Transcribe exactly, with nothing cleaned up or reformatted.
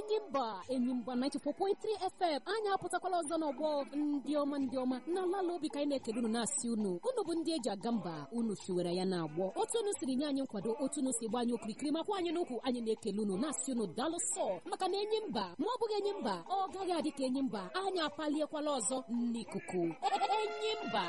Enyimba Enyimba ninety-four point three F M anyị apụtakwala ọzọ n'ọgbọ ndị ọma ndị ọma na ala obi ka anyị na-ekele unu na-asị unu unu bụ ndị eji aga mba unu fiwere ya na-agbọ otu unu siri nye anyị nkwado otu unu si gba anyị okirikiri makwa anyị n'ukwu anyị na-ekele unu na-asị unu daalụ sọ maka na Enyimba ma ọ bụghị Enyimba ọ gaghị adị ka Enyimba anyị apaliekwala ọzọ n'ikuku Enyimba.